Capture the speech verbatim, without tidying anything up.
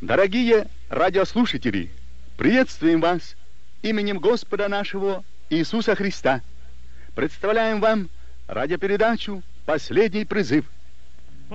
Дорогие радиослушатели, приветствуем вас именем Господа нашего Иисуса Христа. Представляем вам радиопередачу «Последний призыв».